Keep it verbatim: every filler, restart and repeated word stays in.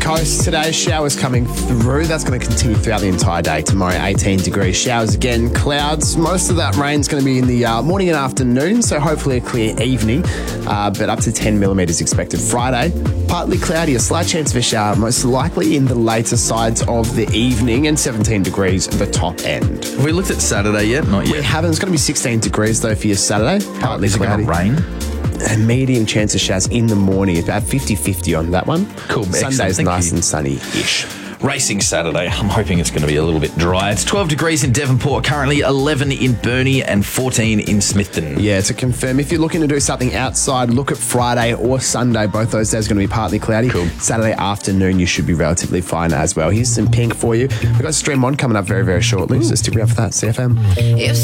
Coast today, showers coming through. That's going to continue throughout the entire day. Tomorrow, eighteen degrees. Showers again, clouds. Most of that rain's going to be in the uh, morning and afternoon, so hopefully a clear evening, uh, but up to ten millimetres expected. Friday, partly cloudy, a slight chance of a shower, most likely in the later sides of the evening, and seventeen degrees at the top end. Have we looked at Saturday yet? Not yet. We haven't. It's going to be sixteen degrees though for your Saturday. Partly Is it cloudy. going to rain? A medium chance of showers in the morning. It's about fifty-fifty on that one. Cool. Sunday's Excellent. nice Thank you. and sunny-ish. Racing Saturday. I'm hoping it's going to be a little bit dry. It's twelve degrees in Devonport, currently eleven in Burnie and fourteen in Smithton. Yeah, to confirm, if you're looking to do something outside, look at Friday or Sunday. Both those days are going to be partly cloudy. Cool. Saturday afternoon, you should be relatively fine as well. Here's some pink for you. We've got Stream One coming up very, very shortly, so stick around for that. C F M.